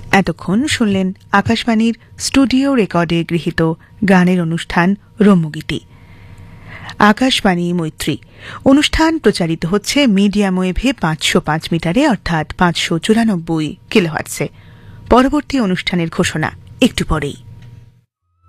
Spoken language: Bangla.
এতক্ষণ শুনলেন আকাশবাণীর স্টুডিও রেকর্ডে গৃহীত গানের অনুষ্ঠান রম্যগীতি। আকাশবাণী মৈত্রী অনুষ্ঠান প্রচারিত হচ্ছে মিডিয়াম ওয়েভে 505 মিটারে অর্থাৎ 594 কিলোহার্টজে। পরবর্তী অনুষ্ঠানের ঘোষণা একটু পরেই।